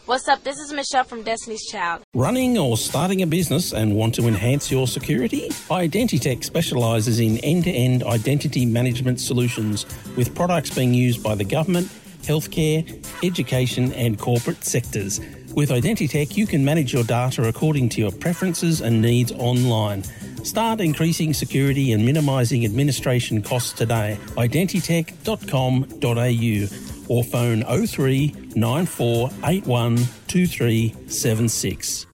What's up? This is Michelle from Destiny's Child. Running or starting a business and want to enhance your security? Identitech specialises in end-to-end identity management solutions with products being used by the government, healthcare, education and corporate sectors. With Identitech, you can manage your data according to your preferences and needs online. Start increasing security and minimising administration costs today. Identitech.com.au or phone 03 9481 2376.